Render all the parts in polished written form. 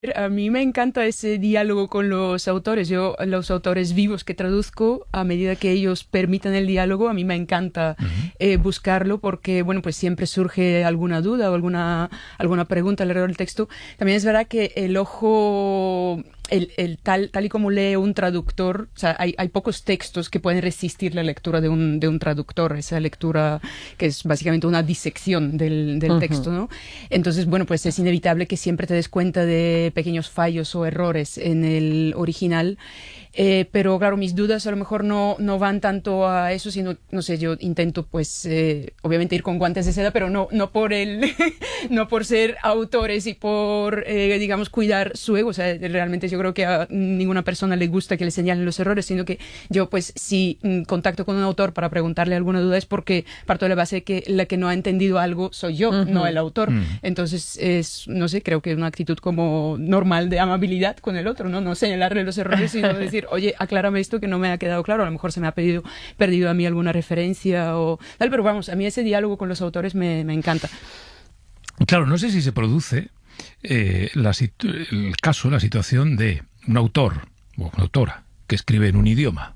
A mí me encanta ese diálogo con los autores. Yo, los autores vivos que traduzco, a medida que ellos permitan el diálogo, a mí me encanta buscarlo porque, bueno, pues siempre surge alguna duda o alguna pregunta alrededor del texto. También es verdad que el ojo, tal y como lee un traductor, o sea, hay pocos textos que pueden resistir la lectura de un traductor, esa lectura que es básicamente una disección del texto, ¿no? Entonces, bueno, pues es inevitable que siempre te des cuenta de pequeños fallos o errores en el original. Pero claro, mis dudas a lo mejor no van tanto a eso, sino, no sé, yo intento pues obviamente ir con guantes de seda, pero no por no por ser autores y por digamos cuidar su ego. O sea, realmente yo creo que a ninguna persona le gusta que le señalen los errores, sino que yo pues si contacto con un autor para preguntarle alguna duda es porque parto de la base de que la que no ha entendido algo soy yo, no el autor. Entonces es, no sé, creo que es una actitud como normal de amabilidad con el otro, no señalarle los errores, sino decir, oye, aclárame esto que no me ha quedado claro, a lo mejor se me ha perdido a mí alguna referencia o tal, pero vamos, a mí ese diálogo con los autores me encanta. Claro, no sé si se produce la situación de un autor o una autora que escribe en un idioma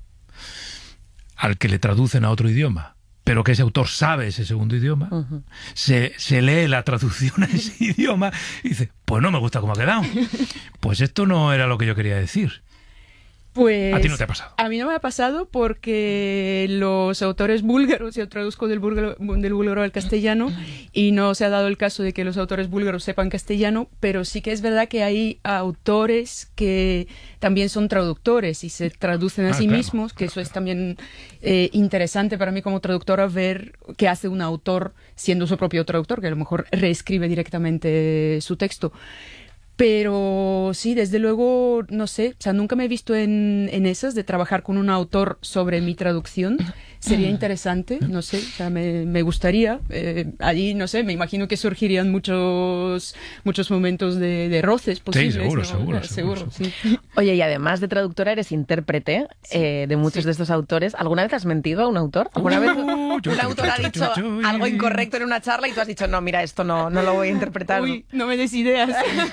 al que le traducen a otro idioma, pero que ese autor sabe ese segundo idioma, se lee la traducción a ese idioma y dice, pues no me gusta cómo ha quedado, pues esto no era lo que yo quería decir. Pues, ¿a ti no te ha pasado? A mí no me ha pasado porque los autores búlgaros, yo traduzco del búlgaro al castellano y no se ha dado el caso de que los autores búlgaros sepan castellano, pero sí que es verdad que hay autores que también son traductores y se traducen a sí mismos, que eso es también interesante para mí como traductora ver qué hace un autor siendo su propio traductor, que a lo mejor reescribe directamente su texto. Pero sí, desde luego, no sé, o sea, nunca me he visto en esas de trabajar con un autor sobre mi traducción. Sería interesante, no sé, o sea, me gustaría. Allí, no sé, me imagino que surgirían muchos momentos de roces posibles. Sí, seguro. Sí. Oye, y además de traductora, eres intérprete de muchos de estos autores. ¿Alguna vez has mentido a un autor? ¿Alguna vez un autor ha dicho algo incorrecto en una charla y tú has dicho, no, mira, esto no lo voy a interpretar? Uy, no me des ideas.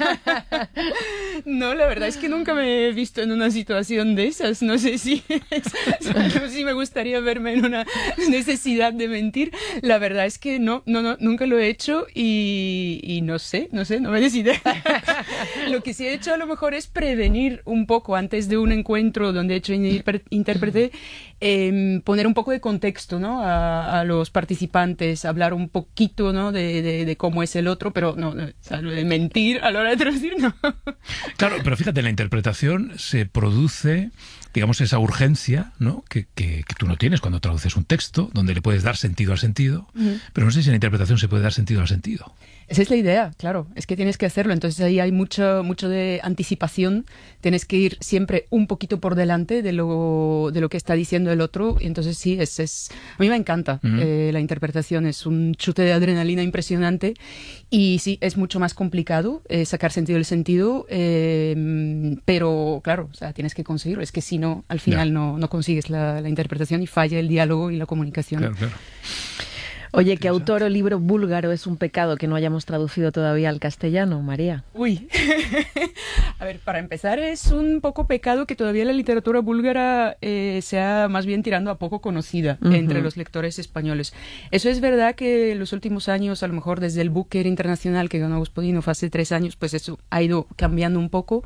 No, la verdad es que nunca me he visto en una situación de esas. No sé si me gustaría verme en una necesidad de mentir. La verdad es que no, nunca lo he hecho y no sé, no me des idea. Lo que sí he hecho a lo mejor es prevenir un poco antes de un encuentro donde he hecho intérprete, poner un poco de contexto, ¿no? a los participantes, hablar un poquito, ¿no? de cómo es el otro, pero no, o sea, lo de mentir a la hora de traducir, no. Claro, pero fíjate, en la interpretación se produce, digamos, esa urgencia, ¿no? que tú no tienes cuando traduces un texto, donde le puedes dar sentido al sentido, pero no sé si en la interpretación se puede dar sentido al sentido. Esa es la idea, claro, es que tienes que hacerlo, entonces ahí hay mucho de anticipación, tienes que ir siempre un poquito por delante de lo que está diciendo el otro, y entonces sí, a mí me encanta la interpretación, es un chute de adrenalina impresionante, y sí, es mucho más complicado sacar sentido del sentido, pero claro, o sea, tienes que conseguirlo, es que si no, al final no consigues la interpretación y falla el diálogo y la comunicación. Claro. Oye, ¿qué autor o libro búlgaro es un pecado que no hayamos traducido todavía al castellano, María? Uy, a ver, para empezar es un poco pecado que todavía la literatura búlgara sea más bien tirando a poco conocida entre los lectores españoles. Eso es verdad que en los últimos años, a lo mejor desde el Booker Internacional que ganó Gospodinov hace 3 años, pues eso ha ido cambiando un poco.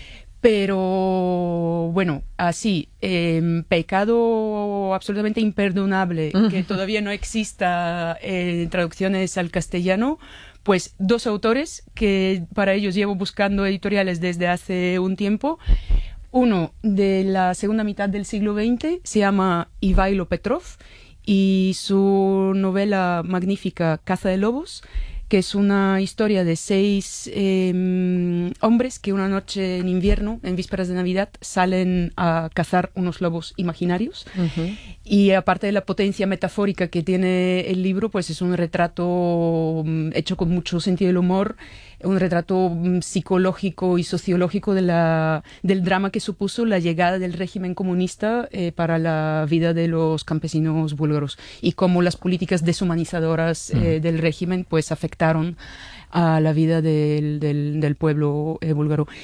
Pero bueno, así, pecado absolutamente imperdonable, que todavía no exista traducciones al castellano, pues 2 autores que para ellos llevo buscando editoriales desde hace un tiempo. Uno de la segunda mitad del siglo XX, se llama Ivailo Petrov, y su novela magnífica Caza de Lobos, que es una historia de 6 hombres que una noche en invierno, en vísperas de Navidad, salen a cazar unos lobos imaginarios. Y aparte de la potencia metafórica que tiene el libro, pues es un retrato hecho con mucho sentido del humor, un retrato psicológico y sociológico del drama que supuso la llegada del régimen comunista para la vida de los campesinos búlgaros y cómo las políticas deshumanizadoras del régimen pues afectaron a la vida del pueblo búlgaro.